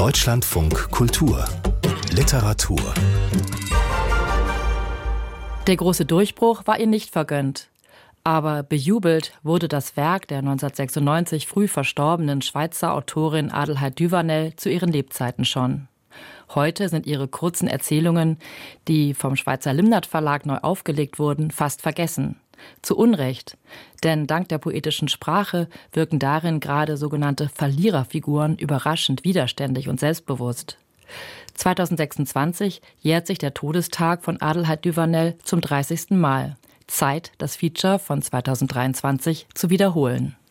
Deutschlandfunk Kultur Literatur. Der große Durchbruch war ihr nicht vergönnt. Aber bejubelt wurde das Werk der 1996 früh verstorbenen Schweizer Autorin Adelheid Duvanel zu ihren Lebzeiten schon. Heute sind ihre kurzen Erzählungen, die vom Schweizer Limnert Verlag neu aufgelegt wurden, fast vergessen. Zu Unrecht, denn dank der poetischen Sprache wirken darin gerade sogenannte Verliererfiguren überraschend widerständig und selbstbewusst. 2026 jährt sich der Todestag von Adelheid Duvanel zum 30. Mal. Zeit, das Feature von 2023 zu wiederholen.